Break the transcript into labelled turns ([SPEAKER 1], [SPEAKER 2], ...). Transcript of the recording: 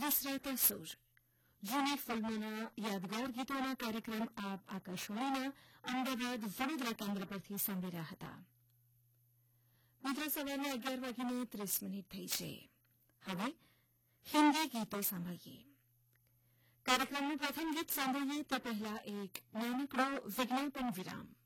[SPEAKER 1] વિસરાતા સૂર જૂની ફિલ્મોના યાદગાર ગીતોના કાર્યક્રમ આપ આકાશવાણીના અમદાવાદ વડોદરા કેન્દ્ર પરથી સાંભળી રહ્યા હતા. મિત્રો, સવારના 11:30 થઈ છે. હવે હિન્દી ગીતો સાંભળીએ. કાર્યક્રમનું પ્રથમ ગીત સાંભળીએ તે પહેલા એક નાનકડો વિજ્ઞાપન વિરામ.